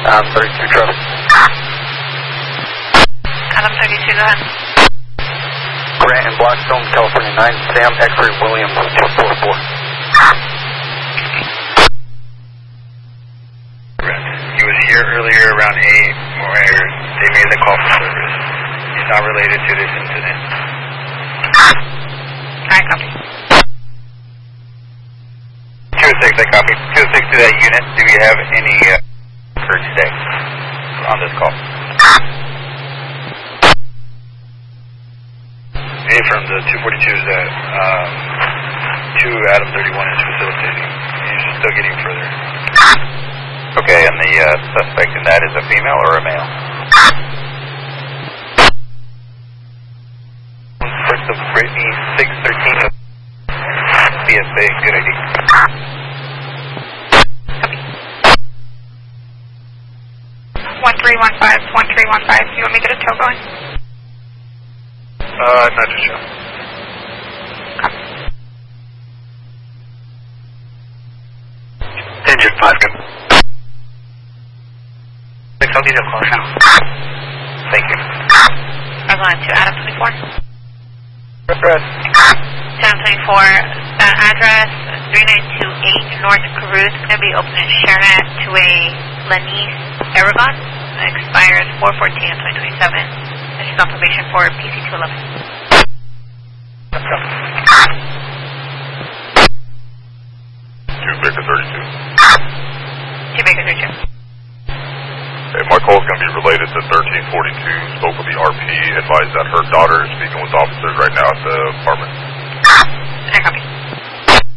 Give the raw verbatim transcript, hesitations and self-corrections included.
Um, thirty-two traffic. Adam thirty-two, go ahead. Grant in Blackstone, California nine, Sam X-ray Williams, two four four. He was here earlier around eight where they made the call for service. He's not related to this incident. Alright, copy. two six, I copy. two six to that unit. Do we have any uh, for today on this call? Any from the two forty-twos that um, two Adam thirty-one is facilitating. He's still getting further. Okay, and the uh, suspect in that is a female or a male? First of Brittany, six thirteen of B S A, good idea. one three one five, one three one five, do you want me to get a tow going? Uh, not just sure. Engine five, good. I'll give you a call now. Thank you. I was on to Adam twenty-four. Brad. Adam twenty-four, that address, three nine two eight North Carruth, it's going to be open in Sharonette to a Lanise Aragon. It expires four fourteen of twenty twenty-seven. And she's on probation for P C two eleven. two Baker thirty-two. two Baker thirty-two. Okay, my call is going to be related to thirteen forty-two. Spoke with the R P, advised that her daughter is speaking with officers right now at the apartment.